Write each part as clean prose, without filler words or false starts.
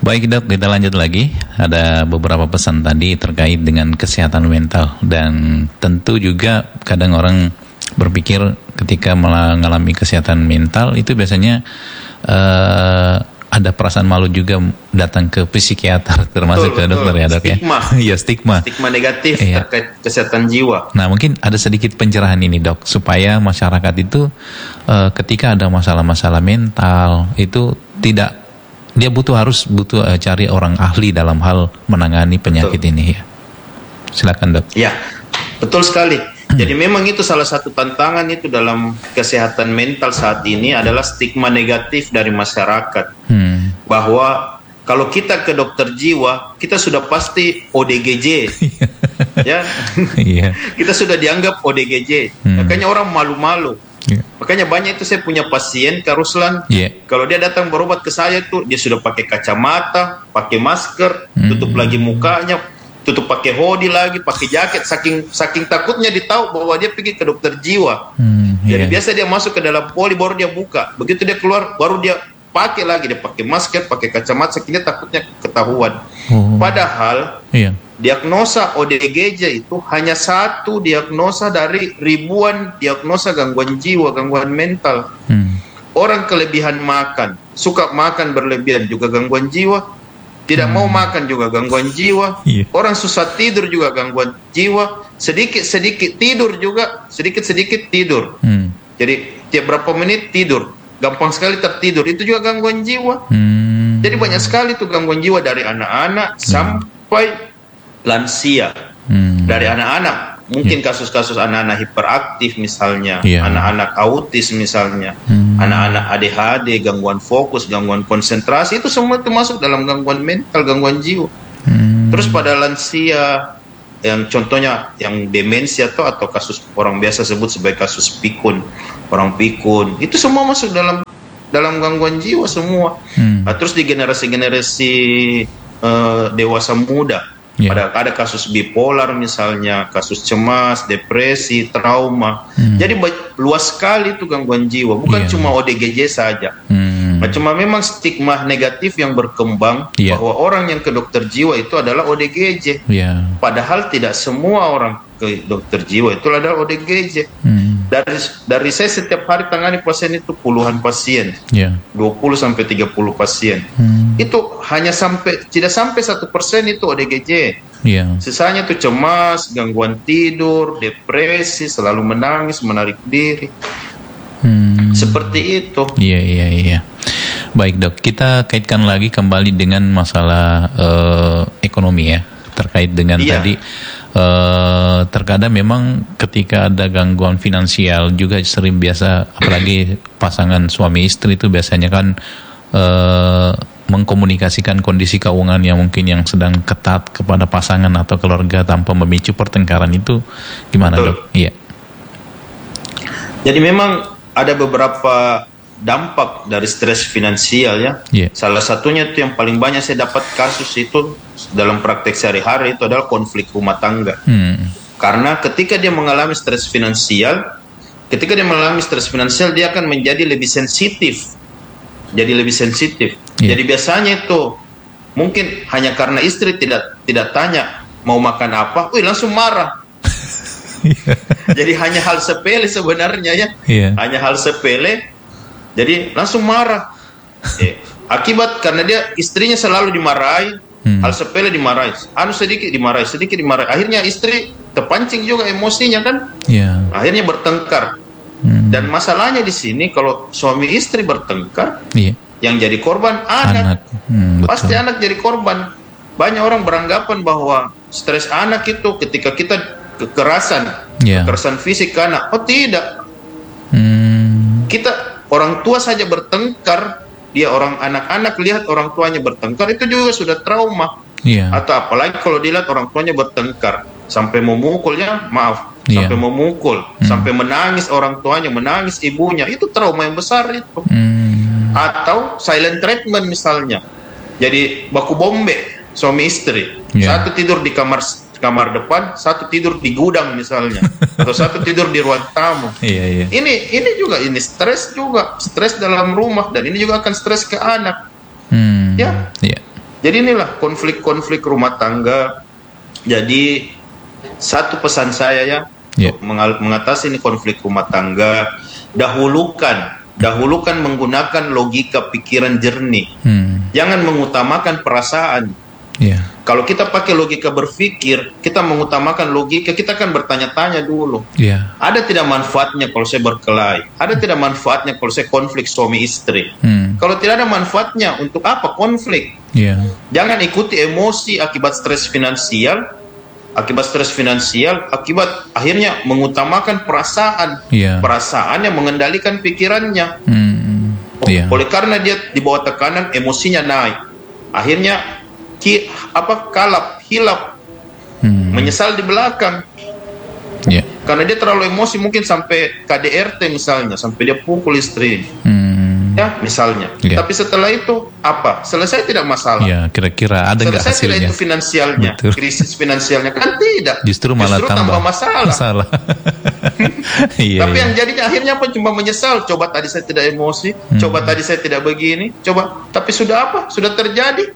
Baik dok, kita lanjut lagi. Ada beberapa pesan tadi terkait dengan kesehatan mental. Dan tentu juga kadang orang berpikir ketika mengalami kesehatan mental itu biasanya ada perasaan malu juga datang ke psikiater, termasuk ke dokter ya dok. Stigma. Ya stigma Negatif terkait kesehatan jiwa. Nah mungkin ada sedikit pencerahan ini dok, supaya masyarakat itu ketika ada masalah-masalah mental itu tidak, dia harus cari orang ahli dalam hal menangani penyakit ini ya. Silakan dok. Ya, betul sekali. Jadi memang itu salah satu tantangan itu dalam kesehatan mental saat ini adalah stigma negatif dari masyarakat. Bahwa kalau kita ke dokter jiwa, kita sudah pasti ODGJ. Ya. Kita sudah dianggap ODGJ. Makanya orang malu-malu. Makanya banyak itu saya punya pasien Kak Ruslan, kalau dia datang berobat ke saya tuh dia sudah pakai kacamata, pakai masker, tutup lagi mukanya, tutup pakai hoodie lagi, pakai jaket, saking takutnya ditahu bahwa dia pergi ke dokter jiwa. Jadi biasa dia masuk ke dalam poli baru dia buka, begitu dia keluar baru dia pakai lagi, dia pakai masker, pakai kacamata, saking dia takutnya ketahuan. Padahal diagnosa ODGJ itu hanya satu diagnosa dari ribuan diagnosa gangguan jiwa, gangguan mental. Orang kelebihan makan, suka makan berlebihan juga gangguan jiwa, tidak mau makan juga gangguan jiwa. Orang susah tidur juga gangguan jiwa, sedikit-sedikit tidur juga, sedikit-sedikit tidur. Jadi tiap berapa menit tidur, gampang sekali tertidur, itu juga gangguan jiwa. Jadi banyak sekali tuh gangguan jiwa dari anak-anak sampai lansia. Dari anak-anak mungkin kasus-kasus anak-anak hiperaktif misalnya, anak-anak autis misalnya, anak-anak ADHD, gangguan fokus, gangguan konsentrasi, itu semua termasuk dalam gangguan mental, gangguan jiwa. Terus pada lansia yang contohnya yang demensia atau kasus orang biasa sebut sebagai kasus pikun, orang pikun, itu semua masuk dalam gangguan jiwa semua. Terus di generasi-generasi dewasa muda, ada kasus bipolar misalnya, kasus cemas, depresi, trauma. Jadi luas sekali itu gangguan jiwa, bukan cuma ODGJ saja. Cuma memang stigma negatif yang berkembang bahwa orang yang ke dokter jiwa itu adalah ODGJ. Padahal tidak semua orang ke dokter jiwa itu adalah ODGJ. Dari saya setiap hari tangani pasien itu puluhan pasien, 20 sampai 30 pasien. Itu hanya tidak sampai 1% itu ODGJ. Sisanya itu cemas, gangguan tidur, depresi, selalu menangis, menarik diri. Seperti itu. Iya. Baik dok, kita kaitkan lagi kembali dengan masalah ekonomi ya, terkait dengan tadi. Terkadang memang ketika ada gangguan finansial juga sering biasa, apalagi pasangan suami istri itu biasanya kan mengkomunikasikan kondisi keuangan yang mungkin yang sedang ketat kepada pasangan atau keluarga tanpa memicu pertengkaran, itu gimana dok? Iya. Jadi memang ada beberapa dampak dari stres finansial ya. Salah satunya itu yang paling banyak saya dapat kasus itu dalam praktek sehari-hari itu adalah konflik rumah tangga. Karena ketika dia mengalami stres finansial, dia akan menjadi lebih sensitif. Jadi biasanya itu mungkin hanya karena istri tidak tanya mau makan apa, langsung marah. Jadi hanya hal sepele sebenarnya ya. Hanya hal sepele, jadi langsung marah. Akibat karena istrinya selalu dimarahi, hal sepele dimarahi, sedikit dimarahi. Akhirnya istri terpancing juga emosinya kan. Akhirnya bertengkar. Dan masalahnya di sini kalau suami istri bertengkar, yang jadi korban anak. Pasti anak jadi korban. Banyak orang beranggapan bahwa stres anak itu ketika kita kekerasan fisik ke anak. Oh tidak. Kita orang tua saja bertengkar, anak-anak lihat orang tuanya bertengkar itu juga sudah trauma. Atau apalagi kalau dilihat orang tuanya bertengkar sampai memukulnya, sampai memukul, sampai menangis orang tuanya, menangis ibunya, itu trauma yang besar itu. Atau silent treatment misalnya. Jadi baku bombe suami istri. Satu tidur di kamar depan, satu tidur di gudang misalnya, atau satu tidur di ruang tamu. Ini juga stres dalam rumah, dan ini juga akan stres ke anak. Jadi inilah konflik-konflik rumah tangga. Jadi satu pesan saya ya, untuk mengatasi ini konflik rumah tangga, dahulukan menggunakan logika pikiran jernih. Jangan mengutamakan perasaan. Kalau kita pakai logika berpikir, kita mengutamakan logika, kita akan bertanya-tanya dulu. Ada tidak manfaatnya kalau saya berkelahi? Ada tidak manfaatnya kalau saya konflik suami istri? Kalau tidak ada manfaatnya, untuk apa konflik? Jangan ikuti emosi akibat stres finansial, akibat akhirnya mengutamakan perasaan. Perasaan yang mengendalikan pikirannya. Oleh karena dia di bawah tekanan, emosinya naik. Akhirnya hilap, menyesal di belakang. Karena dia terlalu emosi, mungkin sampai KDRT misalnya, sampai dia pukul istri. Ya, misalnya. Tapi setelah itu apa? Selesai tidak masalah. Kira-kira ada nggak hasilnya? Selesai tidak itu finansialnya, krisis finansialnya kan tidak. Justru malah tambah masalah. Tapi yang jadinya akhirnya apa? Cuma menyesal. Coba tadi saya tidak emosi, coba tadi saya tidak begini, tapi sudah apa? Sudah terjadi.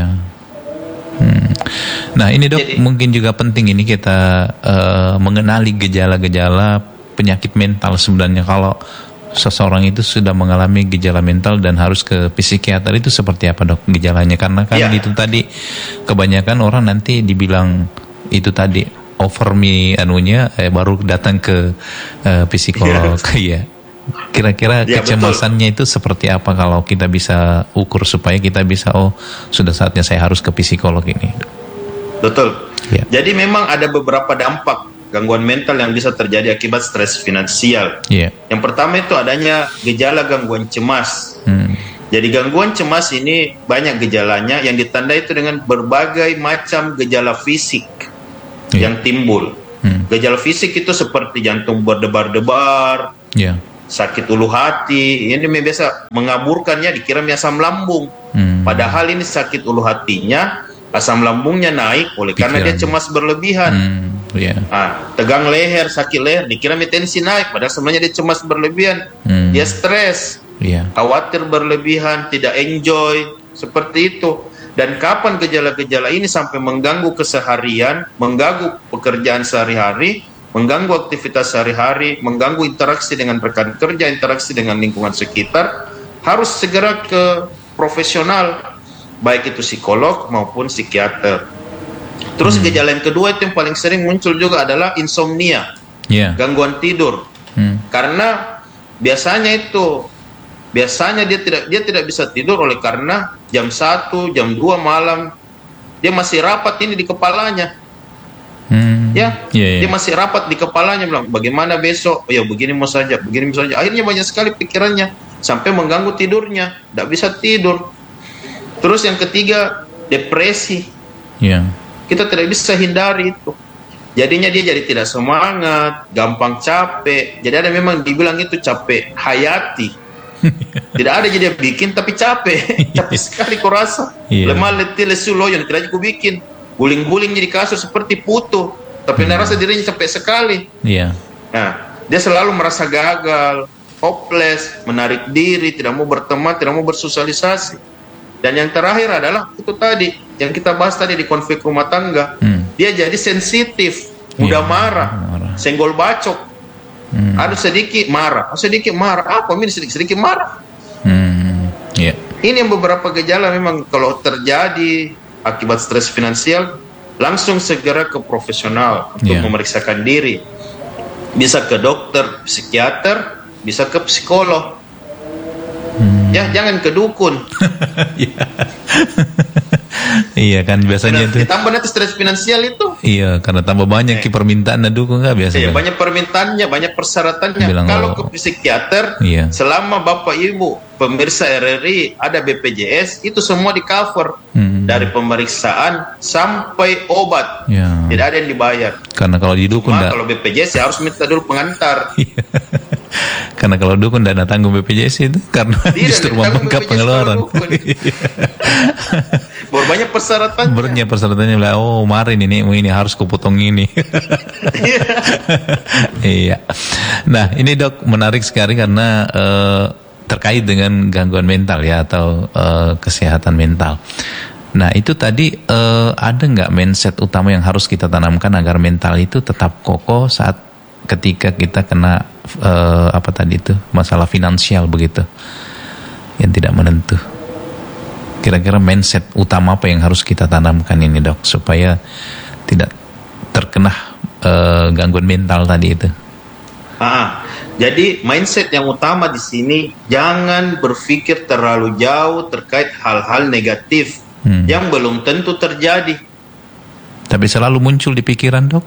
Nah ini Dok, mungkin juga penting ini kita mengenali gejala-gejala penyakit mental sebenarnya. Kalau seseorang itu sudah mengalami gejala mental dan harus ke psikiater, itu seperti apa Dok gejalanya? Karena kan itu tadi kebanyakan orang nanti dibilang itu tadi over me baru datang ke psikolog. Kira-kira kecemasannya itu seperti apa kalau kita bisa ukur supaya kita bisa sudah saatnya saya harus ke psikolog ini. Betul. Jadi memang ada beberapa dampak gangguan mental yang bisa terjadi akibat stres finansial. Yang pertama itu adanya gejala gangguan cemas. Jadi gangguan cemas ini banyak gejalanya yang ditandai itu dengan berbagai macam gejala fisik yang timbul. Gejala fisik itu seperti jantung berdebar-debar, sakit ulu hati. Ini biasa mengaburkannya dikira asam lambung. Padahal ini sakit ulu hatinya, asam lambungnya naik oleh karena dia cemas berlebihan. Tegang leher, sakit leher, dikira tensi naik, padahal sebenarnya dia cemas berlebihan. Dia stres, khawatir berlebihan, tidak enjoy, seperti itu. Dan kapan gejala-gejala ini sampai mengganggu keseharian, mengganggu pekerjaan sehari-hari, mengganggu aktivitas sehari-hari, mengganggu interaksi dengan rekan kerja, interaksi dengan lingkungan sekitar, harus segera ke profesional, baik itu psikolog maupun psikiater. Terus gejala yang kedua itu yang paling sering muncul juga adalah insomnia, gangguan tidur. Karena biasanya dia tidak bisa tidur oleh karena jam 1, jam 2 malam dia masih rapat ini di kepalanya. Dia masih rapat di kepalanya, bilang bagaimana besok, begini mau saja. Akhirnya banyak sekali pikirannya sampai mengganggu tidurnya, tidak bisa tidur. Terus yang ketiga, depresi. Kita tidak bisa hindari itu. Jadinya dia jadi tidak semangat, gampang capek. Jadi ada memang dibilang itu capek hayati. Tidak ada jadi dia bikin tapi capek. Capek sekali kau rasa. Lemah letih lesu loyon, tidak aku bikin. Guling-guling jadi kasur seperti putu. Tapi rasa dirinya capek sekali. Nah, dia selalu merasa gagal, hopeless, menarik diri, tidak mau berteman, tidak mau bersosialisasi. Dan yang terakhir adalah itu tadi yang kita bahas tadi di konflik rumah tangga. Dia jadi sensitif, mudah marah, senggol bacok. Ada sedikit marah, apa ini sedikit marah. Ini yang beberapa gejala memang kalau terjadi akibat stres finansial, langsung segera ke profesional untuk memeriksakan diri. Bisa ke dokter, psikiater, bisa ke psikolog. Jangan ke dukun. Iya kan biasanya itu. Ditambah nanti stres finansial itu. Iya, karena tambah banyak permintaan dukun nggak biasanya. Banyak permintaannya, banyak persyaratannya. Kalau ke psikiater, selama Bapak Ibu pemirsa RRI ada BPJS, itu semua di cover dari pemeriksaan sampai obat. Tidak ada yang dibayar. Karena kalau di dukun, kalau BPJS harus minta dulu pengantar. Karena kalau dukun dana tanggung BPJS itu karena justru membengkak pengeluaran. Banyak persyaratannya. Kemarin ini harus kupotong ini. Iya. Nah, ini Dok menarik sekali karena terkait dengan gangguan mental atau kesehatan mental. Nah itu tadi ada nggak mindset utama yang harus kita tanamkan agar mental itu tetap kokoh saat ketika kita kena apa tadi itu masalah finansial begitu yang tidak menentu. Kira-kira mindset utama apa yang harus kita tanamkan ini dok supaya tidak terkena gangguan mental tadi itu? Jadi mindset yang utama di sini jangan berpikir terlalu jauh terkait hal-hal negatif yang belum tentu terjadi. Tapi selalu muncul di pikiran dok.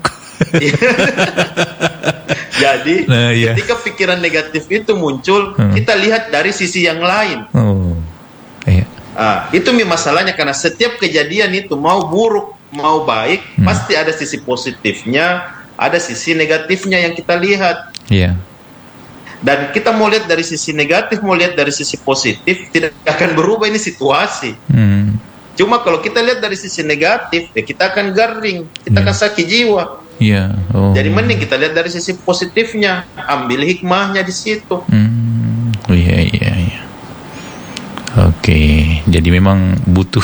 Jadi ketika pikiran negatif itu muncul, kita lihat dari sisi yang lain. Itu masalahnya karena setiap kejadian itu mau buruk mau baik pasti ada sisi positifnya, ada sisi negatifnya yang kita lihat. Dan kita mau lihat dari sisi negatif, mau lihat dari sisi positif, tidak akan berubah ini situasi. Cuma kalau kita lihat dari sisi negatif, ya kita akan garing, kita akan sakit jiwa. Jadi mending kita lihat dari sisi positifnya, ambil hikmahnya di situ. Oke, jadi memang butuh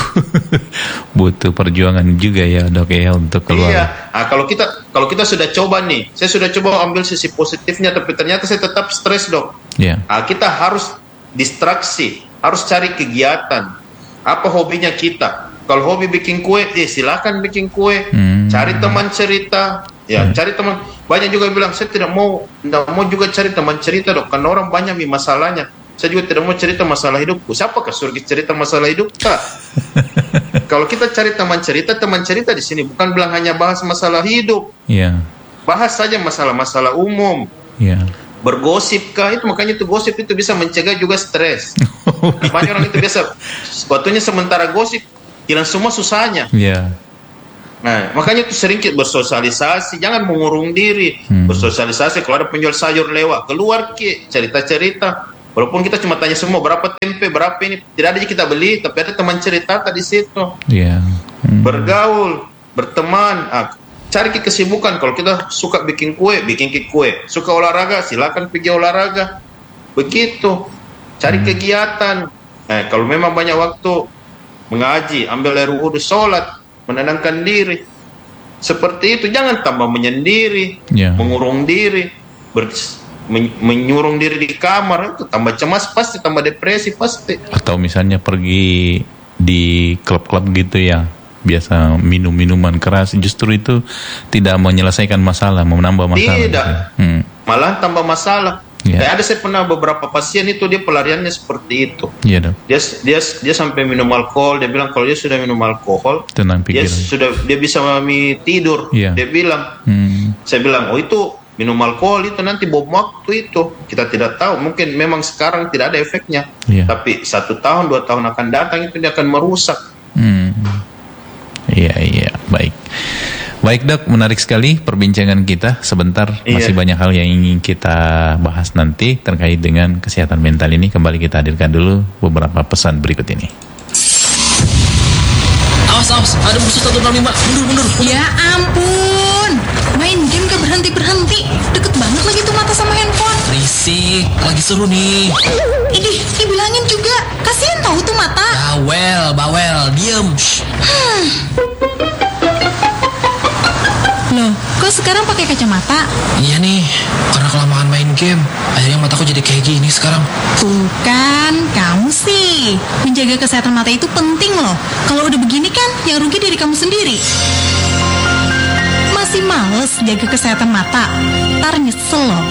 perjuangan juga ya dok ya untuk keluar. Kalau kita sudah coba nih, saya sudah coba ambil sisi positifnya, tapi ternyata saya tetap stres dok. Kita harus distraksi, harus cari kegiatan. Apa hobinya kita? Kalau hobi bikin kue, silakan bikin kue. Cari teman cerita, cari teman. Banyak juga bilang saya tidak mau juga cari teman cerita dok, karena orang banyak masalahnya. Saya juga tidak mau cerita masalah hidupku. Siapa suruh cerita masalah hidup? Kalau kita cari teman cerita di sini bukan bilang hanya bahas masalah hidup. Bahas saja masalah-masalah umum. Bergosip kah? Itu makanya itu gosip itu bisa mencegah juga stres. Banyak orang itu biasa waktunya sementara gosip hilang semua susahnya. Nah, makanya itu sering bersosialisasi, jangan mengurung diri. Bersosialisasi, kalau ada penjual sayur lewat, keluar cerita-cerita. Walaupun kita cuma tanya semua berapa tempe, berapa ini, tidak ada yang kita beli, tapi ada teman cerita di situ. Bergaul, berteman, cari kesibukan. Kalau kita suka bikin kue, suka olahraga, silakan pergi olahraga. Begitu, cari kegiatan. Kalau memang banyak waktu mengaji, ambil air wudhu, sholat, menenangkan diri. Seperti itu, jangan tambah menyendiri, mengurung diri, menyurung diri di kamar, itu tambah cemas pasti, tambah depresi pasti. Atau misalnya pergi di klub-klub gitu ya, biasa minum minuman keras, justru itu tidak menyelesaikan masalah, menambah masalah. Tidak, malah tambah masalah. Ada saya pernah beberapa pasien itu dia pelariannya seperti itu. Dia sampai minum alkohol. Dia bilang kalau dia sudah minum alkohol, dia bisa tidur. Dia bilang, saya bilang, itu minum alkohol itu nanti bom waktu itu. Kita tidak tahu, mungkin memang sekarang tidak ada efeknya, tapi 1 tahun 2 tahun akan datang itu dia akan merusak. Baik dok, menarik sekali perbincangan kita. Sebentar, masih banyak hal yang ingin kita bahas nanti terkait dengan kesehatan mental ini. Kembali kita hadirkan dulu beberapa pesan berikut ini. Awas, ada musuh 165. Mundur. Ya ampun, main game gak berhenti-berhenti. Deket banget lagi tuh mata sama handphone. Berisik, lagi seru nih. Idih, dibilangin juga. Kasian tahu tuh mata. Bawel, diem. Loh, kok sekarang pakai kacamata? Iya nih, karena kelamaan main game, akhirnya mataku jadi kayak gini sekarang. Bukan, kamu sih. Menjaga kesehatan mata itu penting loh. Kalau udah begini kan, yang rugi diri kamu sendiri. Masih males jaga kesehatan mata? Ntar nyesel loh.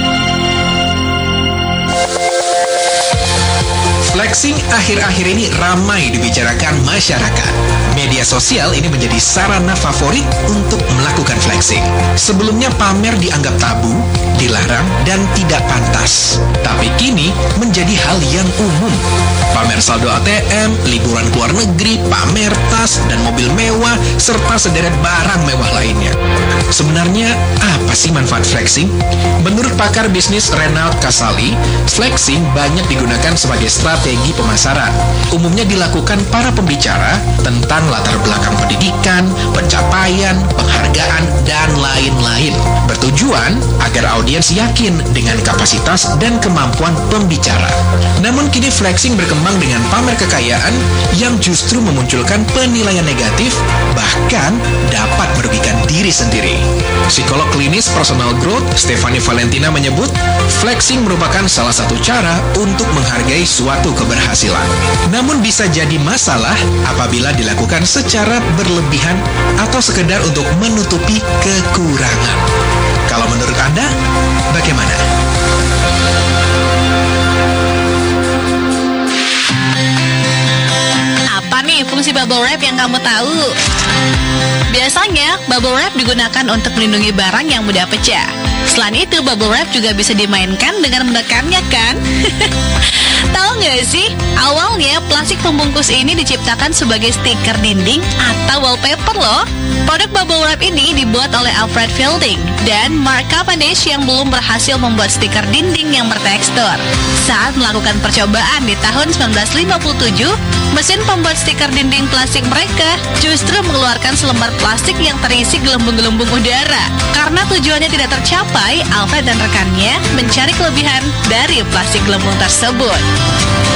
Flexing akhir-akhir ini ramai dibicarakan masyarakat. Media sosial ini menjadi sarana favorit untuk melakukan flexing. Sebelumnya pamer dianggap tabu, dilarang, dan tidak pantas. Tapi kini menjadi hal yang umum. Pamer saldo ATM, liburan ke luar negeri, pamer tas dan mobil mewah, serta sederet barang mewah lainnya. Sebenarnya apa sih manfaat flexing? Menurut pakar bisnis Renald Kasali, flexing banyak digunakan sebagai strategi pemasaran. Umumnya dilakukan para pembicara tentang latar belakang pendidikan, pencapaian, penghargaan, dan lain-lain. Bertujuan bertujuan agar audiens yakin dengan kapasitas dan kemampuan pembicara. Namun kini flexing berkembang dengan pamer kekayaan yang justru memunculkan penilaian negatif, bahkan dapat merugikan diri sendiri. Psikolog klinis personal growth Stephanie Valentina menyebut, flexing merupakan salah satu cara untuk menghargai suatu keberhasilan. Namun bisa jadi masalah apabila dilakukan secara berlebihan atau sekedar untuk menutupi kekurangan. Kalau menurut Anda, bagaimana? Apa nih fungsi bubble wrap yang kamu tahu? Biasanya, bubble wrap digunakan untuk melindungi barang yang mudah pecah. Selain itu, bubble wrap juga bisa dimainkan dengan menekannya kan? Tahu nggak sih, awalnya plastik pembungkus ini diciptakan sebagai stiker dinding atau wallpaper loh. Produk bubble wrap ini dibuat oleh Alfred Fielding dan Mark Cavendish yang belum berhasil membuat stiker dinding yang bertekstur. Saat melakukan percobaan di tahun 1957, mesin pembuat stiker dinding plastik mereka justru mengeluarkan selembar plastik yang terisi gelembung-gelembung udara. Karena tujuannya tidak tercapai, Alfred dan rekannya mencari kelebihan dari plastik gelembung tersebut.